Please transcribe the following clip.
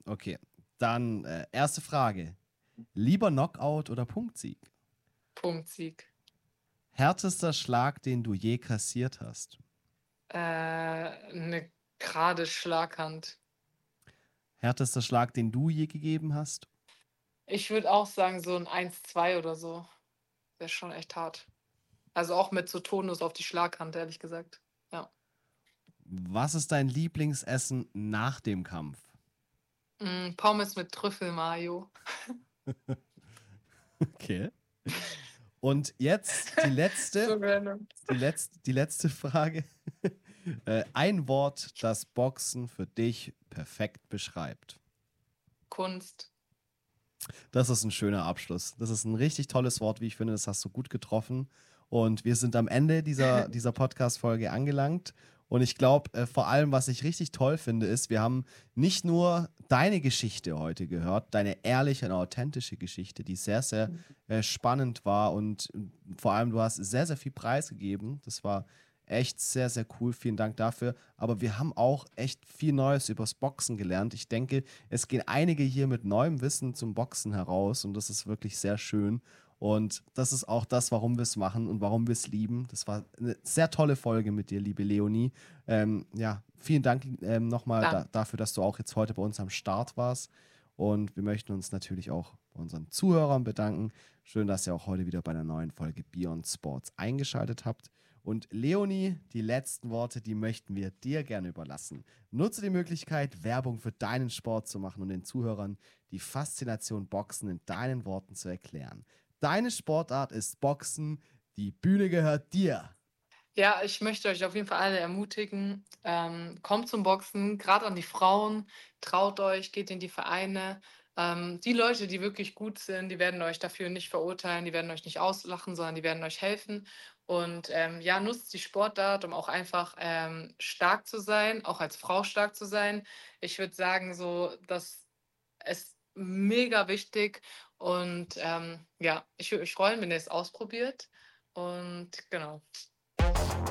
Okay, dann erste Frage. Lieber Knockout oder Punktsieg? Punktsieg. Härtester Schlag, den du je kassiert hast? Eine gerade Schlaghand. Härtester Schlag, den du je gegeben hast? Ich würde auch sagen, so ein 1-2 oder so. Wäre schon echt hart. Also auch mit so Tonus auf die Schlaghand, ehrlich gesagt. Ja. Was ist dein Lieblingsessen nach dem Kampf? Pommes mit Trüffelmayo. Okay. Und jetzt die So letzte, random. die letzte Frage. Ein Wort, das Boxen für dich perfekt beschreibt. Kunst. Das ist ein schöner Abschluss. Das ist ein richtig tolles Wort, wie ich finde. Das hast du gut getroffen. Und wir sind am Ende dieser Podcast-Folge angelangt. Und ich glaube, vor allem, was ich richtig toll finde, ist, wir haben nicht nur deine Geschichte heute gehört, deine ehrliche und authentische Geschichte, die sehr, sehr spannend war. Und vor allem, du hast sehr, sehr viel preisgegeben. Das war echt sehr, sehr cool. Vielen Dank dafür. Aber wir haben auch echt viel Neues übers Boxen gelernt. Ich denke, es gehen einige hier mit neuem Wissen zum Boxen heraus und das ist wirklich sehr schön. Und das ist auch das, warum wir es machen und warum wir es lieben. Das war eine sehr tolle Folge mit dir, liebe Leonie. Ja, vielen Dank nochmal Danke. dafür, dass du auch jetzt heute bei uns am Start warst. Und wir möchten uns natürlich auch bei unseren Zuhörern bedanken. Schön, dass ihr auch heute wieder bei einer neuen Folge Beyond Sports eingeschaltet habt. Und Leonie, die letzten Worte, die möchten wir dir gerne überlassen. Nutze die Möglichkeit, Werbung für deinen Sport zu machen und den Zuhörern die Faszination Boxen in deinen Worten zu erklären. Deine Sportart ist Boxen, die Bühne gehört dir. Ja, ich möchte euch auf jeden Fall alle ermutigen, kommt zum Boxen, gerade an die Frauen, traut euch, geht in die Vereine. Die Leute, die wirklich gut sind, die werden euch dafür nicht verurteilen, die werden euch nicht auslachen, sondern die werden euch helfen. Und ja, nutzt die Sportart, um auch einfach stark zu sein, auch als Frau stark zu sein. Ich würde sagen, so, das ist mega wichtig. Und ja, ich würde mich freuen, wenn ihr es ausprobiert. Und genau.